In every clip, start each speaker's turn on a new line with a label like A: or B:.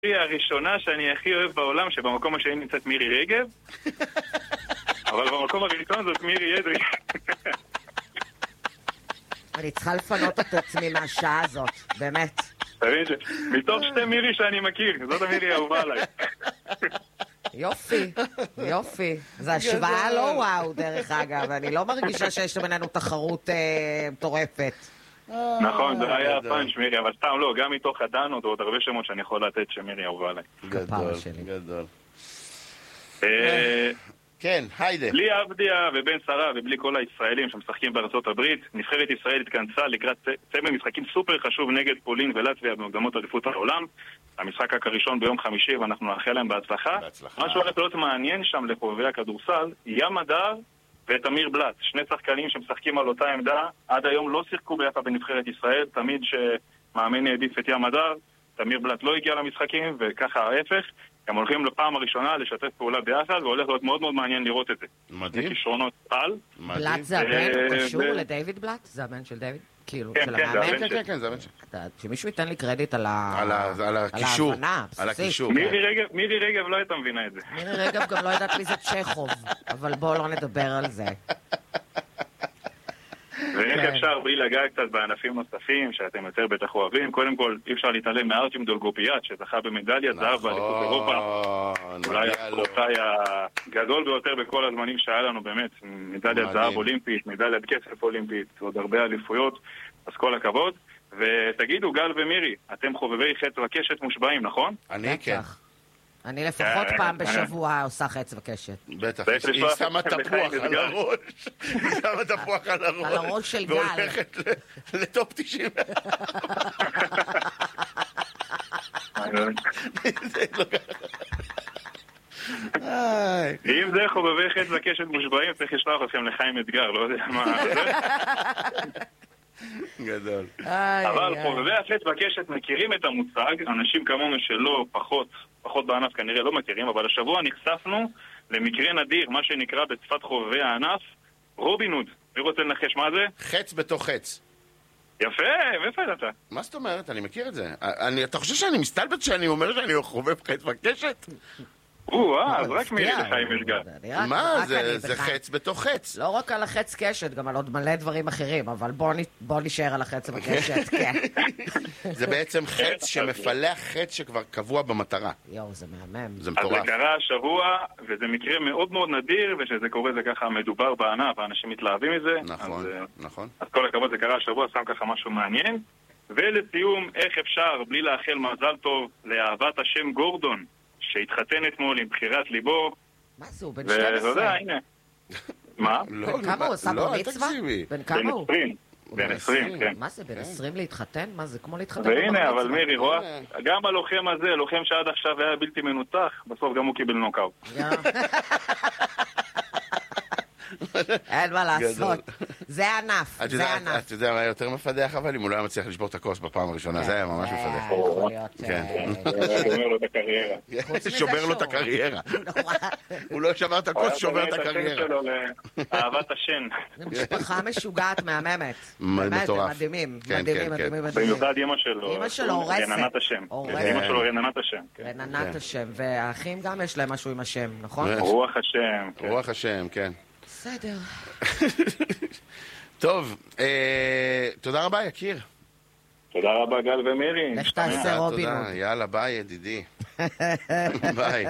A: הראשונה שאני הכי אוהב בעולם, שבמקום השני נמצאת מירי רגב, אבל במקום הראשון זאת מירי אדרי.
B: אני צריכה לפנות את עצמי מהשעה הזאת, באמת.
A: מתוך שתי מירי שאני מכיר, זאת המירי האהובה עליי.
B: יופי, יופי. זה השוואה לא וואו, דרך אגב. אני לא מרגישה שיש בינינו תחרות מטורפת.
A: נכון, זה היה הפאנץ' מירי, אבל סתם לא, גם מתוך הדנות ועוד הרבה שמות שאני יכול לתת שמירי אהובה עליי.
C: גדול, גדול.
A: כן, היידה. בלי עבדיה ובן שרה ובלי כל הישראלים שמשחקים בארצות הברית, נבחרת ישראל התכנסה לקראת צמד משחקים סופר חשוב נגד פולין ולטביה במוקדמות אליפות העולם. המשחק הראשון ביום חמישי ואנחנו נאחל להם בהצלחה. מה שהולך להיות מעניין שם לחובבי הכדורסל, ים הדר ותמיר בלט, שני שחקנים שמשחקים על אותה עמדה, עד היום לא שיחקו ביחד בנבחרת ישראל, תמיד שמאמן העדיף את ים הדר, תמיר בלט לא הגיע למשחקים וככה ההפך. הם הולכים לפעם הראשונה לשתף פעולה ביחד, והולך להיות מאוד מאוד מעניין לראות את זה.
C: מדהים.
A: כישרונות על.
B: בלט זה הבן, הוא קשור לדייוויד בלט? זה הבן של דייוויד? כאילו, של המאמן?
C: כן, זה הבן של.
B: שמישהו ייתן לי קרדיט על
C: הקישור.
B: ההבנה, הבסיסית.
A: מירי רגב לא הייתה מבינה את זה.
B: מירי רגב גם לא יודעת מי זה צ'כוב, אבל בואו לא נדבר על זה.
A: ואיך אפשר בלי לגע קצת בענפים נוספים שאתם יותר בטח אוהבים. קודם כל, אי אפשר להתעלם מארצ'ים דולגופיאט שזכה במדליית זהב באליפות אירופה. אולי הספורטאי הגדול ביותר בכל הזמנים שהיה לנו באמת. מדליית זהב אולימפית, מדליית כסף אולימפית, עוד הרבה אליפויות, אז כל הכבוד. ותגידו, גל ומירי, אתם חובבי חץ וקשת מושבעים, נכון?
C: אני כן.
B: אני לפחות פעם בשבוע עושה חץ וקשת.
C: בטח, היא שמה תפוח על הראש. היא שמה תפוח על הראש.
B: על הראש של גל.
C: והולכת לטופ 90.
A: אם זה חובבי חץ וקשת מושבעים, צריך לשלוח אתכם לחיים אתגר, לא יודע מה.
C: גדול.
A: אבל חובבי החץ וקשת מכירים את המושג, אנשים כמונו שלא פחות בענף כנראה לא מכירים, אבל השבוע נחשפנו למקרה נדיר, מה שנקרא בשפת חובבי הענף, רובין הוד. מי רוצה לנחש מה זה?
C: חץ בתוך חץ.
A: יפה, איפה אתה?
C: מה זאת אומרת? אני מכיר את זה. אתה חושב שאני מסתלבט שאני אומר שאני חובב חץ וקשת?
A: אז רק מירי לחיים אתגר.
C: מה? זה חץ בתוך חץ.
B: לא רק על החץ קשת, גם על עוד מלא דברים אחרים, אבל בוא נשאר על החץ וקשת, כן.
C: זה בעצם חץ שמפלח חץ שכבר קבוע במטרה.
B: יואו, זה מהמם.
C: זה מטורף.
A: אז זה קרה השבוע, וזה מקרה מאוד מאוד נדיר, ושזה קורה זה ככה מדובר בענף, האנשים מתלהבים מזה.
C: נכון.
A: אז כל הכבוד זה קרה השבוע, שם ככה משהו מעניין. ולסיום, איך אפשר בלי לאחל מזל טוב לאהבת השם גורדון, שהתחתן אתמול עם בחירת ליבו.
B: מה זה, הוא בן 12?
A: ואתה יודע, הנה. מה?
B: בן כמה הוא עשה בר מצווה? בן כמה הוא?
A: בן 20, כן.
B: מה זה, בן 20 להתחתן? מה זה, כמו להתחתן?
A: והנה, אבל מירי, רואה, גם הלוחם הזה, לוחם שעד עכשיו היה בלתי מנוצח, בסוף גם הוא קיבל נוקאוט.
B: אין מה לעשות. זה ענף, זה ענף.
C: אתה יודע מה יותר מפדח, אבל אם הוא לא היה מצליח לשבור את הכוס בפעם הראשונה, זה היה ממש מפדח.
A: שובר לו את הקריירה.
C: שובר לו את הקריירה. הוא לא שבר את הכוס, שובר את הקריירה.
A: אהבת השן.
B: משפחה משוגעת מהממת.
C: מטורף.
B: מדהימים,
C: מדהימים.
A: במיוחד אמא שלו.
B: אמא שלו הורסת.
A: רננת השם. אמא שלו רננת השם.
B: רננת השם, והאחים גם יש להם משהו עם השם, נכון?
A: רוח השם.
C: רוח השם, כן.
B: בסדר.
C: טוב, תודה רבה יקיר.
A: תודה רבה גל ומירי.
B: לך תעשה רובין הוד.
C: יאללה, ביי ידידי. ביי.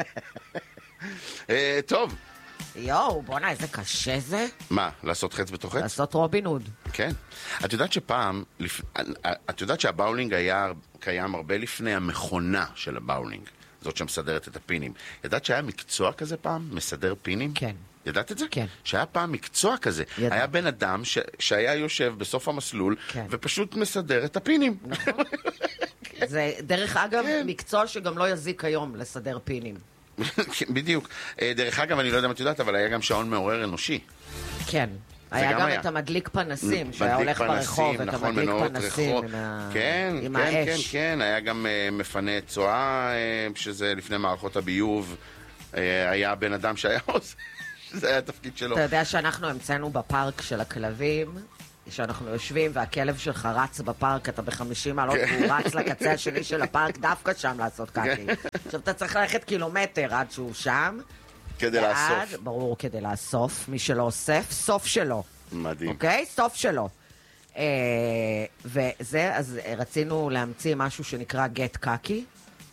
C: טוב.
B: יואו, בוא'נה, איזה קשה זה.
C: מה, לעשות חץ בתוך חץ?
B: לעשות רובין הוד.
C: כן. את יודעת שפעם, את יודעת שהבאולינג היה קיים הרבה לפני המכונה של הבאולינג, זאת שמסדרת את הפינים. ידעת שהיה מקצוע כזה פעם, מסדר פינים?
B: כן.
C: ידעת את זה?
B: כן.
C: שהיה פעם מקצוע כזה.
B: ידע.
C: היה בן אדם שהיה יושב בסוף המסלול,
B: כן.
C: ופשוט מסדר את הפינים.
B: נכון. זה דרך אגב מקצוע שגם לא יזיק היום לסדר פינים.
C: בדיוק. דרך אגב, אני לא יודע מה את יודעת, אבל היה גם שעון מעורר אנושי.
B: כן. היה גם את המדליק פנסים, שהיה הולך ברחוב, את המדליק פנסים עם האש.
C: כן, היה גם מפנה צועה, שזה לפני מערכות הביוב, היה בן אדם שהיה עושה, זה היה התפקיד שלו.
B: אתה יודע שאנחנו המצאנו בפארק של הכלבים, שאנחנו יושבים והכלב שלך רץ בפארק, אתה ב50 מעלות, והוא רץ לקצה השני של הפארק, דווקא שם לעשות קקי. עכשיו אתה צריך ללכת קילומטר עד שהוא שם.
C: כדי לאסוף.
B: ברור, כדי לאסוף. מי שלא אוסף, סוף שלו.
C: מדהים.
B: אוקיי? סוף שלו. וזה, אז רצינו להמציא משהו שנקרא גט קקי.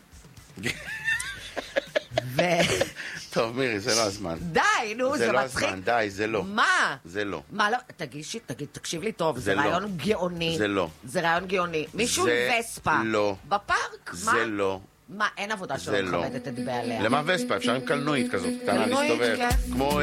C: טוב, מירי, זה לא הזמן.
B: די, נו, זה מצחיק.
C: זה לא הזמן, די, זה לא.
B: מה?
C: זה לא.
B: מה לא? תקשיב לי טוב, זה רעיון גאוני.
C: זה לא.
B: זה רעיון גאוני. מישהו עם וספה.
C: לא.
B: בפארק?
C: זה לא.
B: מה, אין עבודה שלא מכבדת את בעליה.
C: למה וספה? אפשר עם קלנועית כזאת, קטנה להסתובב. כמו